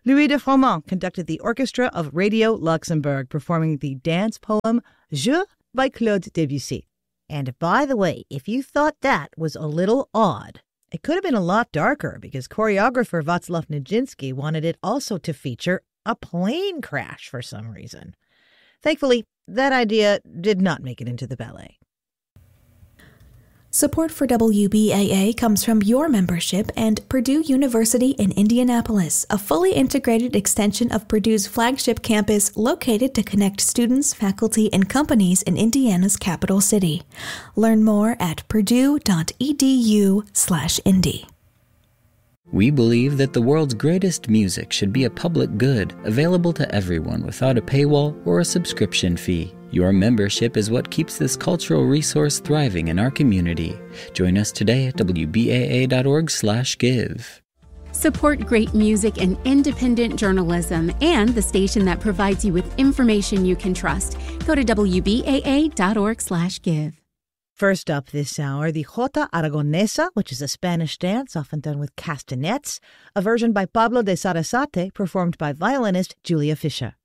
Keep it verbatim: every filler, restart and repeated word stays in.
Louis de Froment conducted the orchestra of Radio Luxembourg, performing the dance poem Jeux by Claude Debussy. And by the way, if you thought that was a little odd, it could have been a lot darker because choreographer Václav Nijinsky wanted it also to feature a plane crash for some reason. Thankfully, that idea did not make it into the ballet. Support for W B A A comes from your membership and Purdue University in Indianapolis, a fully integrated extension of Purdue's flagship campus located to connect students, faculty, and companies in Indiana's capital city. Learn more at purdue.edu slash indy. We believe that the world's greatest music should be a public good, available to everyone without a paywall or a subscription fee. Your membership is what keeps this cultural resource thriving in our community. Join us today at w b a a dot org slash give. Support great music and independent journalism and the station that provides you with information you can trust. Go to w b a a dot org slash give. First up this hour, the Jota Aragonesa, which is a Spanish dance often done with castanets, a version by Pablo de Sarasate performed by violinist Julia Fischer.